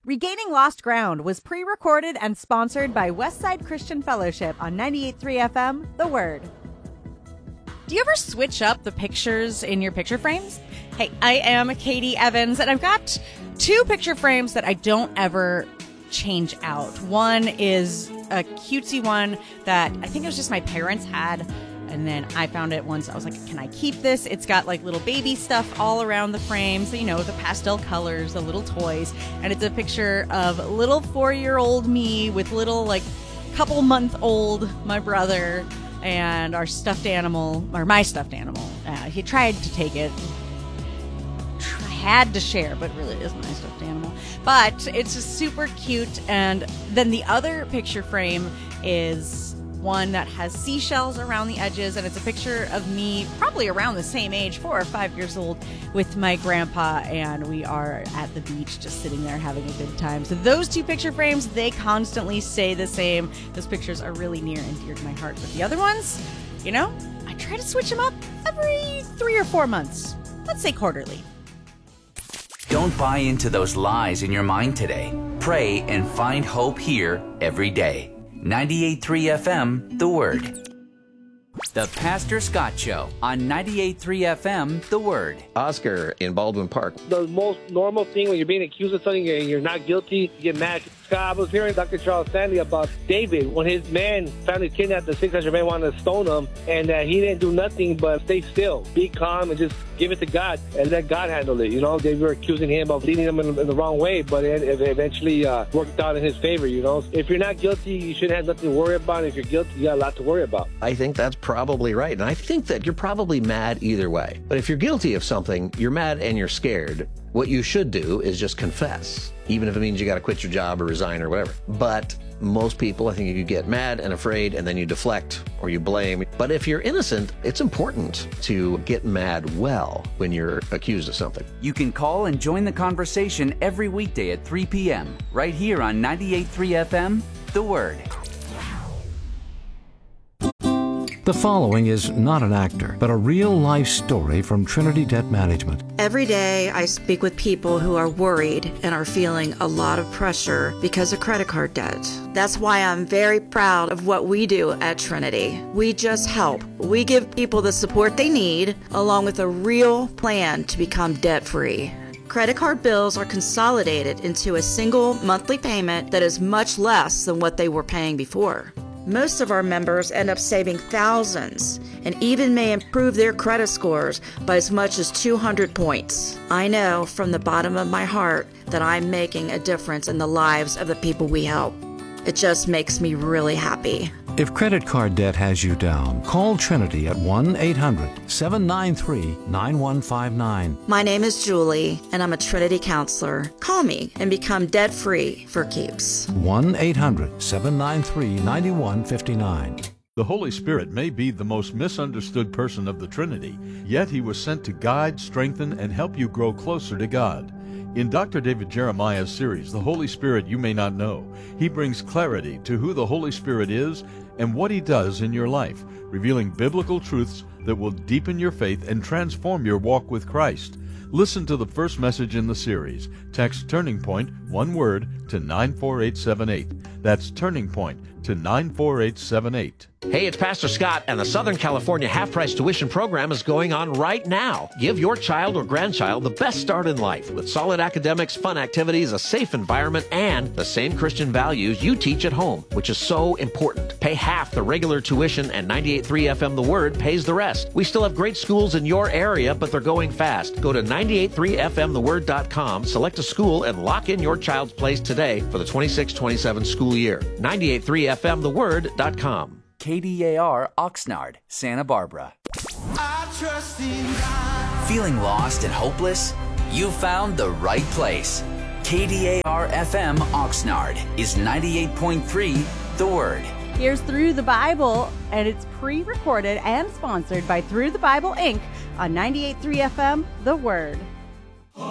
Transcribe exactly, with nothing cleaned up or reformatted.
Regaining Lost Ground was pre-recorded and sponsored by Westside Christian Fellowship on ninety-eight point three F M, The Word. Do you ever switch up the pictures in your picture frames? Hey, I am Katie Evans, and I've got two picture frames that I don't ever change out. One is a cutesy one that I think it was just my parents had, and then I found it once. I was like, can I keep this? It's got like little baby stuff all around the frames, you know, the pastel colors, the little toys. And it's a picture of little four-year-old me with little like couple month old my brother and our stuffed animal, or my stuffed animal. Uh, he tried to take it, had to share, but really is my stuffed animal. But it's just super cute. And then the other picture frame is one that has seashells around the edges, and it's a picture of me probably around the same age, four or five years old, with my grandpa, and we are at the beach just sitting there having a good time. So those two picture frames, they constantly stay the same. Those pictures are really near and dear to my heart. But the other ones, you know, I try to switch them up every three or four months. Let's say quarterly. Don't buy into those lies in your mind today. Pray and find hope here every day. ninety-eight point three F M, The Word. The Pastor Scott Show on ninety-eight point three F M, The Word. Oscar in Baldwin Park. The most normal thing when you're being accused of something and you're not guilty, you get mad. Scott, I was hearing Doctor Charles Stanley about David. When his man family kidnapped the six hundred men, wanted to stone him, and uh, he didn't do nothing but stay still, be calm, and just give it to God, and let God handle it. You know, they were accusing him of leading them in, in the wrong way, but it, it eventually uh, worked out in his favor, you know. If you're not guilty, you shouldn't have nothing to worry about. If you're guilty, you got a lot to worry about. I think that's probably right, and I think that you're probably mad either way. But if you're guilty of something, you're mad and you're scared, what you should do is just confess, even if it means you got to quit your job or resign or whatever. But most people, I think you get mad and afraid, and then you deflect or you blame. But if you're innocent, it's important to get mad well when you're accused of something. You can call and join the conversation every weekday at three p.m. right here on ninety-eight point three F M, The Word. The following is not an actor, but a real-life story from Trinity Debt Management. Every day I speak with people who are worried and are feeling a lot of pressure because of credit card debt. That's why I'm very proud of what we do at Trinity. We just help. We give people the support they need, along with a real plan to become debt-free. Credit card bills are consolidated into a single monthly payment that is much less than what they were paying before. Most of our members end up saving thousands and even may improve their credit scores by as much as two hundred points. I know from the bottom of my heart that I'm making a difference in the lives of the people we help. It just makes me really happy. If credit card debt has you down, call Trinity at one eight hundred seven nine three nine one five nine. My name is Julie, and I'm a Trinity counselor. Call me and become debt-free for keeps. one eight hundred seven nine three nine one five nine. The Holy Spirit may be the most misunderstood person of the Trinity, yet he was sent to guide, strengthen, and help you grow closer to God. In Doctor David Jeremiah's series, The Holy Spirit You May Not Know, he brings clarity to who the Holy Spirit is and what he does in your life, revealing biblical truths that will deepen your faith and transform your walk with Christ. Listen to the first message in the series. Text Turning Point, one word, to nine four eight seven eight. That's Turning Point to nine four eight seven eight. Hey, it's Pastor Scott, and the Southern California half-price tuition program is going on right now. Give your child or grandchild the best start in life with solid academics, fun activities, a safe environment, and the same Christian values you teach at home, which is so important. Pay half the regular tuition, and ninety-eight point three F M The Word pays the rest. We still have great schools in your area, but they're going fast. Go to ninety-eight point three F M the word dot com, select a school, and lock in your child's place today for the twenty-six twenty-seven school year. ninety-eight point three F M the word dot com. K D A R Oxnard, Santa Barbara. I trust in God. Feeling lost and hopeless? You found the right place. K D A R F M Oxnard is ninety-eight point three The Word. Here's Through the Bible, and it's pre-recorded and sponsored by Through the Bible, Incorporated on ninety-eight point three F M, The Word.